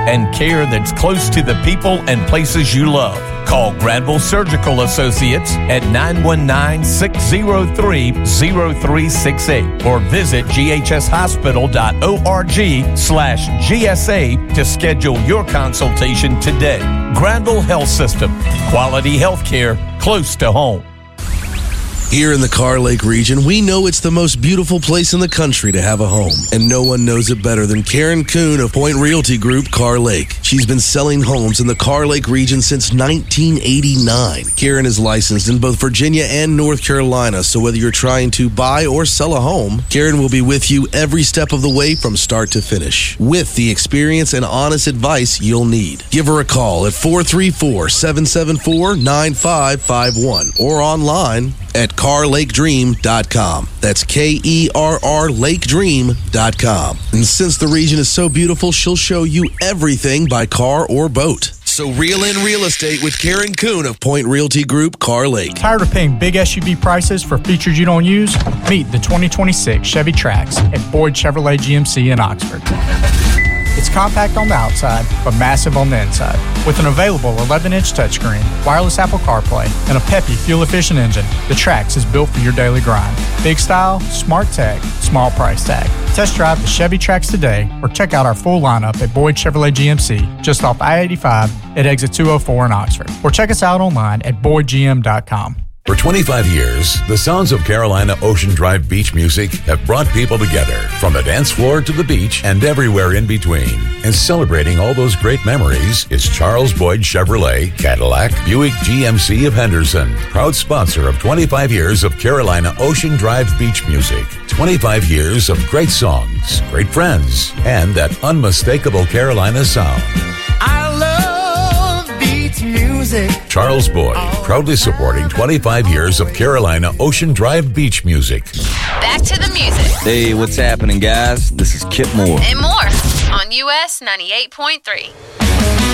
and care that's close to the people and places you love. Call Granville Surgical Associates at 919-603-0368 or visit ghshospital.org/GSA to schedule your consultation today. Granville Health System. Quality health care close to home. Here in the Carr Lake region, we know it's the most beautiful place in the country to have a home. And no one knows it better than Karen Kuhn of Point Realty Group, Carr Lake. She's been selling homes in the Carr Lake region since 1989. Karen is licensed in both Virginia and North Carolina, so whether you're trying to buy or sell a home, Karen will be with you every step of the way from start to finish, with the experience and honest advice you'll need. Give her a call at 434-774-9551 or online at carlakedream.com. That's KERR lakedream.com. And since the region is so beautiful, she'll show you everything by car or boat. So reel in real estate with Karen Kuhn of Point Realty Group, Carr Lake. Tired of paying big SUV prices for features you don't use? Meet the 2026 Chevy Trax at Boyd Chevrolet GMC in Oxford. It's compact on the outside, but massive on the inside. With an available 11-inch touchscreen, wireless Apple CarPlay, and a peppy, fuel-efficient engine, the Trax is built for your daily grind. Big style, smart tech, small price tag. Test drive the Chevy Trax today or check out our full lineup at Boyd Chevrolet GMC, just off I-85 at exit 204 in Oxford. Or check us out online at boydgm.com. For 25 years, the sounds of Carolina Ocean Drive beach music have brought people together, from the dance floor to the beach and everywhere in between. And celebrating all those great memories is Charles Boyd Chevrolet, Cadillac, Buick GMC of Henderson, proud sponsor of 25 years of Carolina Ocean Drive beach music. 25 years of great songs, great friends, and that unmistakable Carolina sound. I love beach music. Charles Boyd, proudly supporting 25 years of Carolina Ocean Drive beach music. Back to the music. Hey, what's happening, guys? This is Kip Moore. And more on US 98.3.